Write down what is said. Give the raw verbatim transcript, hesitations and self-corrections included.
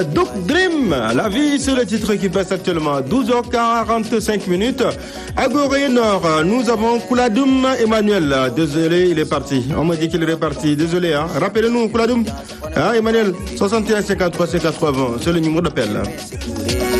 Doc Dream, la vie, c'est le titre qui passe actuellement à douze heures quarante-cinq minutes. À Gorée Nord, nous avons Kouladoum Emmanuel. Désolé, il est parti. On m'a dit qu'il est parti. Désolé, hein. Rappelez-nous, Kouladoum. Hein, Emmanuel, soixante et un cinquante-trois quatre-vingts, c'est le numéro d'appel.